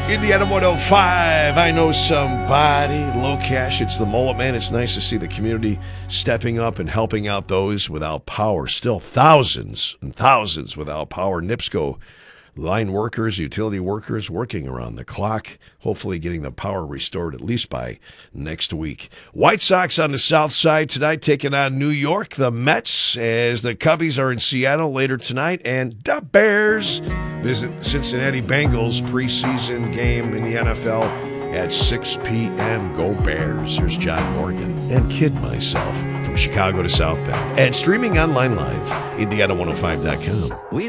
Indiana 105. I know somebody. Low Cash. It's the Mullet Man. It's nice to see the community stepping up and helping out those without power. Still thousands and thousands without power. NIPSCO line workers, utility workers working around the clock, hopefully getting the power restored at least by next week. White Sox on the south side tonight taking on New York. The Mets, as the Cubbies are in Seattle later tonight. And the Bears visit the Cincinnati Bengals preseason game in the NFL at 6 p.m. Go Bears. Here's John Morgan and Kid Myself from Chicago to South Bend. And streaming online live, Indiana105.com.